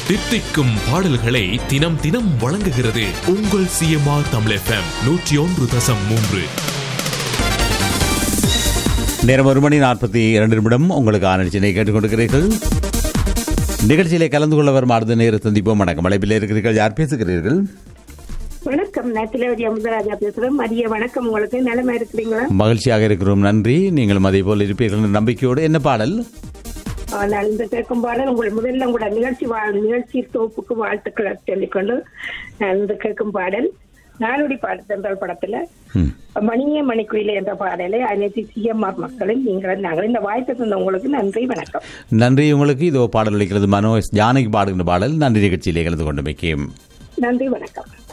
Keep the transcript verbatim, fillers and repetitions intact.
தித்திக்கும் பாடல்களை தினம் தினம் வழங்குகிறது உங்கள் சிஎம்ஆர் தமிழ் எஃப்எம் நூற்றி ஒன்று தசம் மூன்று. நேரம் ஒரு மணி நாற்பத்தி இரண்டு நிமிடம். உங்களுக்கான நிகழ்ச்சியை கேட்டுக்கொண்டிருக்கிறீர்கள். நிகழ்ச்சியிலே கலந்து கொள்ள வரும் அடுத்த நேர சந்திப்போம். வணக்கம். அழைப்பில் இருக்கிறீர்கள். யார் பேசுகிறீர்கள்? வணக்கம், நான் திலவதி அமுதராஜா பேசுறேன். மதிய வணக்கம். உங்களுக்கு நிலைமை இருக்கிறீங்களா? மகிழ்ச்சியாக இருக்கிறோம், நன்றி. நீங்களும் அதே போல் இருப்பீர்கள் நம்பிக்கையோடு. என்ன பாடல்? நான் இந்த கேட்கும் பாடல் உங்கள் முதல்ல உங்களோட நிகழ்ச்சி நிகழ்ச்சி தொகுப்புக்கு வாழ்த்துக்களை சொல்லிக்கொண்டு நான் இந்த கேட்கும் பாடல் நானுடி பாடத்தென்றால் படத்துல மணியே மணிக்குயிலே என்ற பாடலை அனைத்து சிஎம்ஆர் மக்களில் நீங்கள் நாங்கள் இந்த வாய்ப்பு தந்த உங்களுக்கு நன்றி, வணக்கம். நன்றி உங்களுக்கு. இதோ பாடல் அளிக்கிறது மனோஜ் ஜானகி பாடுகின்ற பாடல். நன்றி. நிகழ்ச்சியிலே கலந்து கொண்டு மிக்க நன்றி, வணக்கம்.